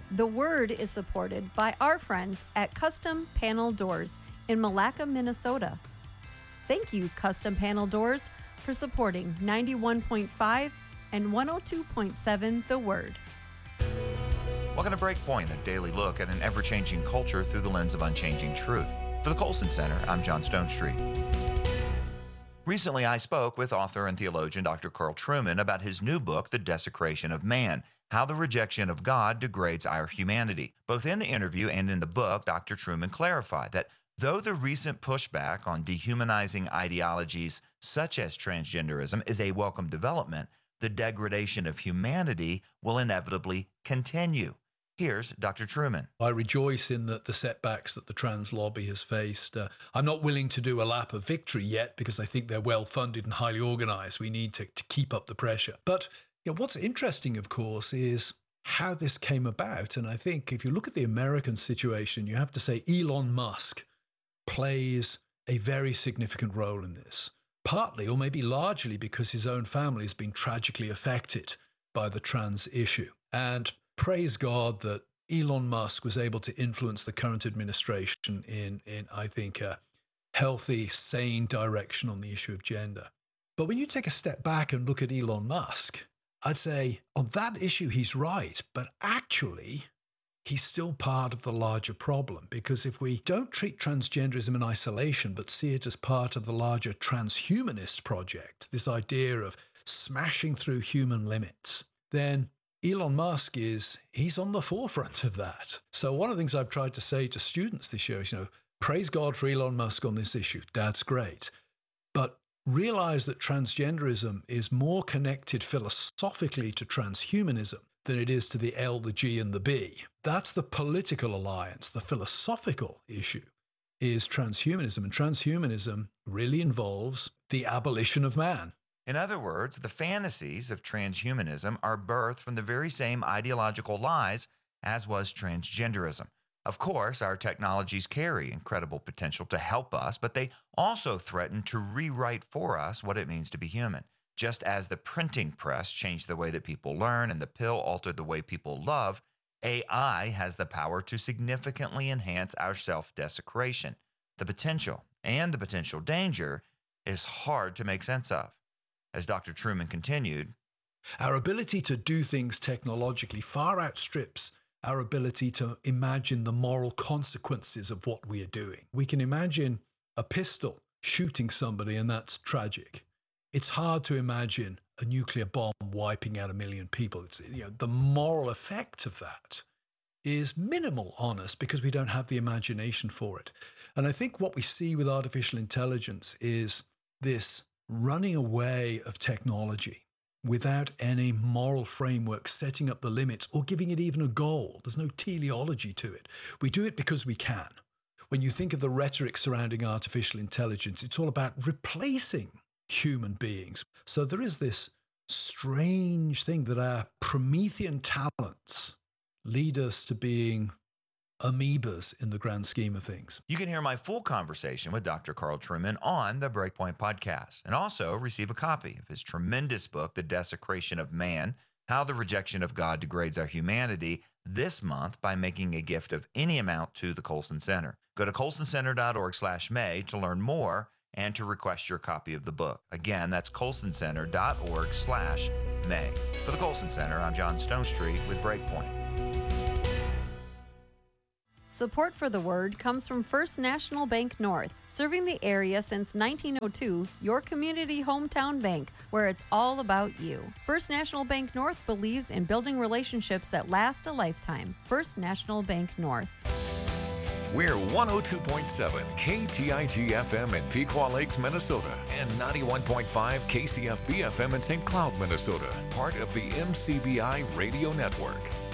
The Word is supported by our friends at Custom Panel Doors in Malacca, Minnesota. Thank you, Custom Panel Doors, for supporting 91.5 and 102.7 The Word. Welcome to Breakpoint, a daily look at an ever-changing culture through the lens of unchanging truth. For the Colson Center, I'm John Stonestreet. Recently, I spoke with author and theologian Dr. Carl Trueman about his new book, The Desecration of Man: How the Rejection of God Degrades Our Humanity. Both in the interview and in the book, Dr. Trueman clarified that though the recent pushback on dehumanizing ideologies such as transgenderism is a welcome development, the degradation of humanity will inevitably continue. Here's Dr. Trueman. I rejoice in the setbacks that the trans lobby has faced. I'm not willing to do a lap of victory yet because I think they're well-funded and highly organized. We need to keep up the pressure. But what's interesting, of course, is how this came about. And I think if you look at the American situation, you have to say Elon Musk plays a very significant role in this. Partly, or maybe largely, because his own family has been tragically affected by the trans issue. And praise God that Elon Musk was able to influence the current administration in I think, a healthy, sane direction on the issue of gender. But when you take a step back and look at Elon Musk, I'd say on that issue, he's right. But actually, he's still part of the larger problem, because if we don't treat transgenderism in isolation, but see it as part of the larger transhumanist project, this idea of smashing through human limits, then Elon Musk he's on the forefront of that. So one of the things I've tried to say to students this year is, praise God for Elon Musk on this issue. That's great. But realize that transgenderism is more connected philosophically to transhumanism than it is to the L, the G, and the B. That's the political alliance. The philosophical issue is transhumanism. And transhumanism really involves the abolition of man. In other words, the fantasies of transhumanism are birthed from the very same ideological lies as was transgenderism. Of course, our technologies carry incredible potential to help us, but they also threaten to rewrite for us what it means to be human. Just as the printing press changed the way that people learn and the pill altered the way people love, AI has the power to significantly enhance our self-desecration. The potential and the potential danger is hard to make sense of. As Dr. Trueman continued, our ability to do things technologically far outstrips our ability to imagine the moral consequences of what we are doing. We can imagine a pistol shooting somebody, and that's tragic. It's hard to imagine a nuclear bomb wiping out 1 million people. The moral effect of that is minimal on us because we don't have the imagination for it. And I think what we see with artificial intelligence is this running away of technology without any moral framework setting up the limits or giving it even a goal. There's no teleology to it. We do it because we can. When you think of the rhetoric surrounding artificial intelligence, it's all about replacing human beings. So there is this strange thing that our Promethean talents lead us to being amoebas in the grand scheme of things. You can hear my full conversation with Dr. Carl Trueman on the Breakpoint podcast, and also receive a copy of his tremendous book, The Desecration of Man: How the Rejection of God Degrades Our Humanity, this month by making a gift of any amount to the Colson Center. Go to colsoncenter.org/May to learn more and to request your copy of the book. Again, that's colsoncenter.org/May. For the Colson Center, I'm John Stonestreet with Breakpoint. Support for the Word comes from First National Bank North, serving the area since 1902, your community hometown bank, where it's all about you. First National Bank North believes in building relationships that last a lifetime. First National Bank North. We're 102.7 KTIG-FM in Pequot Lakes, Minnesota, and 91.5 KCFB-FM in St. Cloud, Minnesota, part of the MCBI Radio Network.